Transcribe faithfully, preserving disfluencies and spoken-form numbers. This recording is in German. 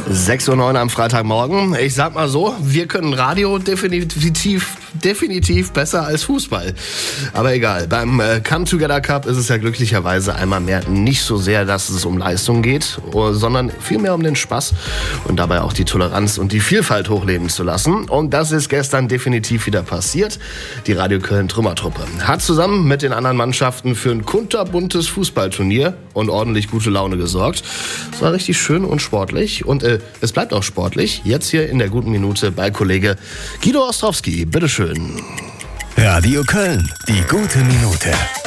sechs Uhr neun am Freitagmorgen. Ich sag mal so, wir können Radio definitiv, definitiv besser als Fußball. Aber egal, beim äh, Come Together Cup ist es ja glücklicherweise einmal mehr nicht so sehr, dass es um Leistung geht, sondern vielmehr um den Spaß und dabei auch die Toleranz und die Vielfalt hochleben zu lassen. Und das ist gestern definitiv wieder passiert. Die Radio Köln Trümmertruppe hat zusammen mit den anderen Mannschaften für ein kunterbuntes Fußballturnier und ordentlich gute Laune gesorgt. Es war richtig schön und sportlich und äh, es bleibt auch sportlich. Jetzt hier in der guten Minute bei Kollege Guido Ostrowski. Bitteschön. Radio Köln, die gute Minute.